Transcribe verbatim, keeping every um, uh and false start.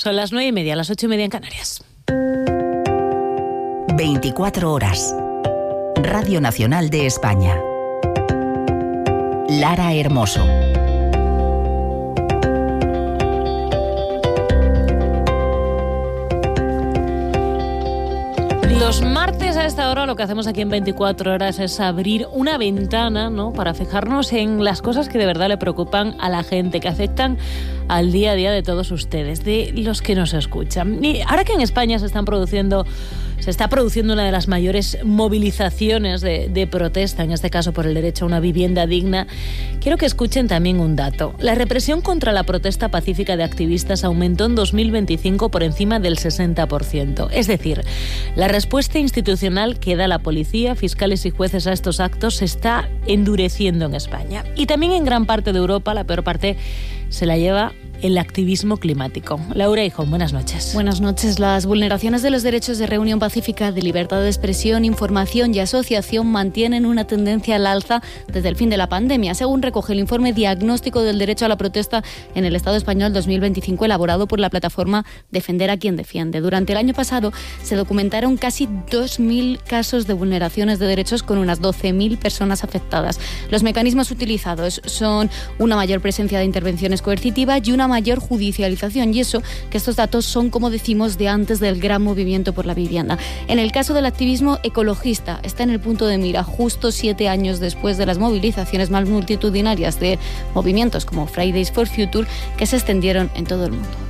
Son las nueve y media, las ocho y media en Canarias. veinticuatro horas. Radio Nacional de España. Lara Hermoso. Los martes a esta hora lo que hacemos aquí en veinticuatro horas es abrir una ventana, ¿no?, para fijarnos en las cosas que de verdad le preocupan a la gente, que afectan al día a día de todos ustedes, de los que nos escuchan. Y ahora que en España se están produciendo, se está produciendo una de las mayores movilizaciones de, de protesta, en este caso por el derecho a una vivienda digna, quiero que escuchen también un dato. La represión contra la protesta pacífica de activistas aumentó en dos mil veinticinco por encima del sesenta por ciento. Es decir, la respuesta institucional que da la policía, fiscales y jueces a estos actos se está endureciendo en España. Y también en gran parte de Europa, la peor parte se la lleva el activismo climático. Laura Hijón, buenas noches. Buenas noches. Las vulneraciones de los derechos de reunión pacífica, de libertad de expresión, información y asociación mantienen una tendencia al alza desde el fin de la pandemia, según recoge el informe Diagnóstico del Derecho a la Protesta en el Estado Español dos mil veinticinco, elaborado por la plataforma Defender a quien defiende. Durante el año pasado se documentaron casi dos mil casos de vulneraciones de derechos con unas doce mil personas afectadas. Los mecanismos utilizados son una mayor presencia de intervenciones coercitivas y una mayor judicialización, y eso que estos datos son, como decimos, de antes del gran movimiento por la vivienda. En el caso del activismo ecologista, está en el punto de mira justo siete años después de las movilizaciones más multitudinarias de movimientos como Fridays for Future, que se extendieron en todo el mundo.